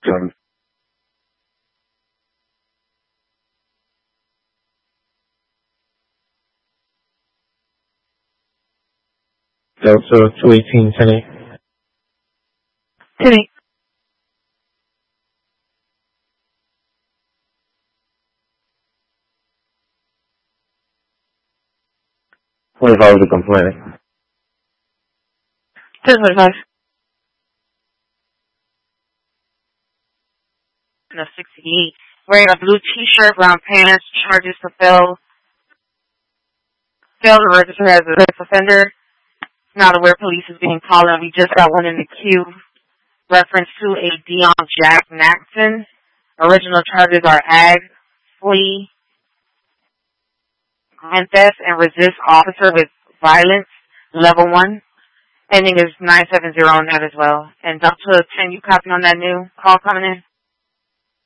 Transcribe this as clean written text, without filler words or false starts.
Delta 218, 10-8. 10-8. What if I was a complaint? 10-25. No, 68. Wearing a blue t-shirt, brown pants, charges to fail to register as a sex offender. Not aware police is being called, and we just got one in the queue. Reference to a Dion Jack Maxon. Original charges are ag, flee, grand theft, and resist officer with violence, level 1. Ending is 970 on that as well. And Delta 10, you copy on that new call coming in?